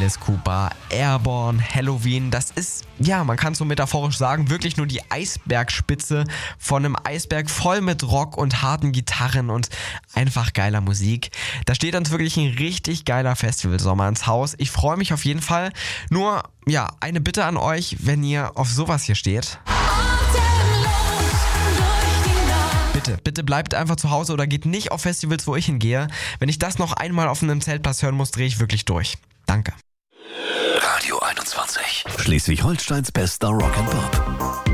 Alice Cooper, Airborne, Helloween. Das ist, ja, man kann es so metaphorisch sagen, wirklich nur die Eisbergspitze von einem Eisberg voll mit Rock und harten Gitarren und einfach geiler Musik. Da steht uns wirklich ein richtig geiler Festivalsommer ins Haus. Ich freue mich auf jeden Fall. Nur, ja, eine Bitte an euch, wenn ihr auf sowas hier steht. Bitte bleibt einfach zu Hause oder geht nicht auf Festivals, wo ich hingehe. Wenn ich das noch einmal auf einem Zeltplatz hören muss, drehe ich wirklich durch. Danke. Radio 21. Schleswig-Holsteins bester Rock'n'Pop.